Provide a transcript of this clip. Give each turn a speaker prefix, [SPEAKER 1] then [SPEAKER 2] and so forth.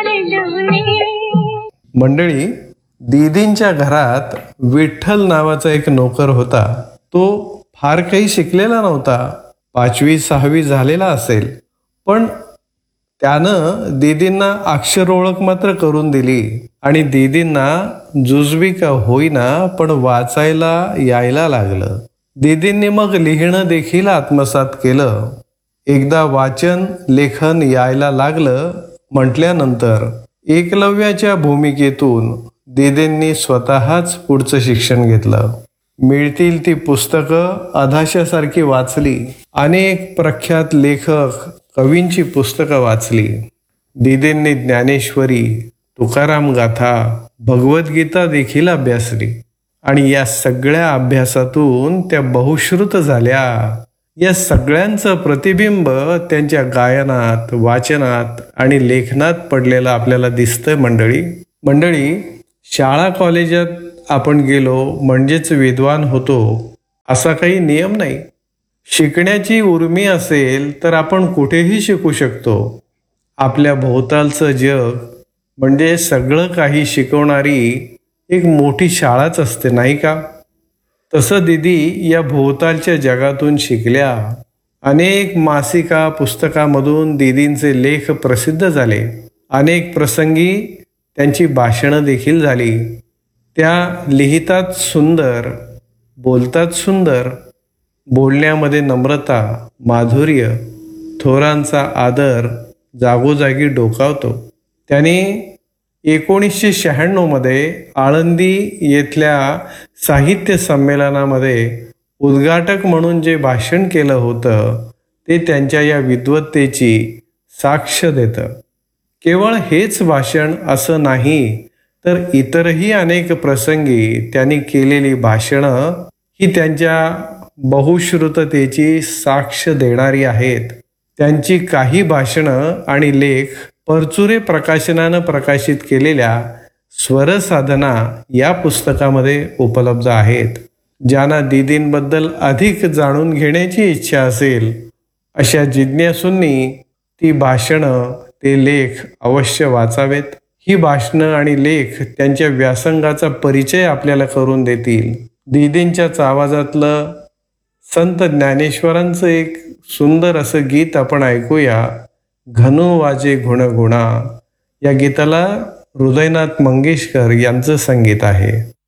[SPEAKER 1] मंडळी, दीदींच्या घरात विठ्ठल नावाचा एक नोकर होता. तो फार काही शिकलेला नव्हता, 5वी 6वी झालेला असेल, पण त्यानं दीदींना अक्षर ओळख मात्र करून दिली आणि दीदींना जुजबी का होईना पण वाचायला यायला लागलं. दीदींनी मग लिहिणं देखील आत्मसात केलं. एकदा वाचन लेखन यायला लागलं म्हटल्यानंतर एकलव्याच्या भूमिकेतून दीदींनी स्वतःच पुढचं शिक्षण घेतलं. मिळतील ती पुस्तकं अधाशासारखी वाचली. अनेक प्रख्यात लेखक कवींची पुस्तकं वाचली. दीदींनी ज्ञानेश्वरी, तुकाराम गाथा, भगवद्गीता देखील अभ्यासली आणि या सगळ्या अभ्यासातून त्या बहुश्रुत झाल्या. या सगळ्यांचं प्रतिबिंब त्यांच्या गायनात, वाचनात आणि लेखनात पडलेलं आपल्याला दिसतंय. मंडळी, शाळा कॉलेजात आपण गेलो म्हणजेच विद्वान होतो असा काही नियम नाही. शिकण्याची उर्मी असेल तर आपण कुठेही शिकू शकतो. आपल्या भोवतालचं जग म्हणजे सगळं काही शिकवणारी एक मोठी शाळाच असते, नाही का? तसं दीदी या भोवतालच्या जगातून शिकल्या. अनेक मासिका पुस्तकामधून दीदींचे लेख प्रसिद्ध झाले. अनेक प्रसंगी त्यांची भाषणं देखील झाली. त्या लिहितात सुंदर, बोलतात सुंदर. बोलण्यामध्ये नम्रता, माधुर्य, थोरांचा आदर जागोजागी डोकावतो. त्याने 1996 मध्ये आळंदी येथल्या साहित्य संमेलनामध्ये उद्घाटक म्हणून जे भाषण केलं होतं ते त्यांच्या या विद्वत्तेची साक्ष देतं. केवळ हेच भाषण असं नाही तर इतरही अनेक प्रसंगी त्यांनी केलेली भाषणं ही त्यांच्या बहुश्रुततेची साक्ष देणारी आहेत. त्यांची काही भाषणं आणि लेख परचुरे प्रकाशनानं प्रकाशित केलेल्या स्वरसाधना या पुस्तकामध्ये उपलब्ध आहेत. ज्यांना दीदींबद्दल अधिक जाणून घेण्याची इच्छा असेल अशा जिज्ञासूंनी ती भाषणं, ते लेख अवश्य वाचावेत. ही भाषणं आणि लेख त्यांच्या व्यासंगाचा परिचय आपल्याला करून देतील. दीदींच्याच आवाजातलं संत ज्ञानेश्वरांचं एक सुंदर असं गीत आपण ऐकूया. घनु वाजे गुणगुणा. या गीताला हृदयनाथ मंगेशकर यांचं संगीत आहे.